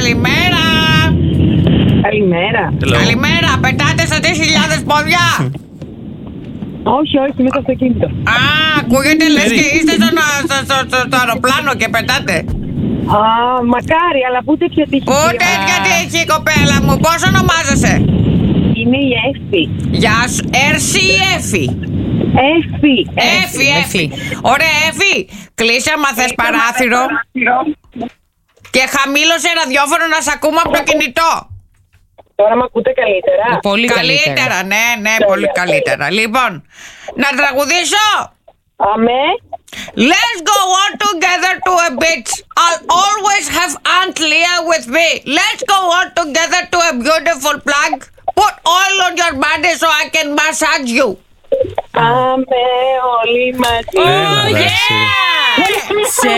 Καλημέρα. Καλημέρα. Καλημέρα. Πετάτε στα 3.000 πόδια. Όχι, είμαι στο αυτοκίνητο. Α, ακούγεται λες και είστε στο αεροπλάνο και πετάτε. Α, μακάρι, αλλά πού τέτοια τύχη. Πού τέτοια τύχη, κοπέλα μου. Πώς ονομάζεσαι? Είναι η Έφη. Γεια σου. Έρση ή Έφη? Έφη. Ωραία, Έφη. Κλείσε άμα θες παράθυρο. Και χαμήλωσε ραδιόφωνο να σ' ακούμε από το κινητό. Τώρα με ακούτε καλύτερα? Πολύ καλύτερα. Ναι, πολύ καλύτερα. Λοιπόν, να τραγουδήσω. Αμέ. Let's go on together to a beach. I'll always have Aunt Leah with me. Let's go on together to a beautiful plug. Put oil on your body so I can massage you. Αμέ, όλοι μαζί. Oh yeah!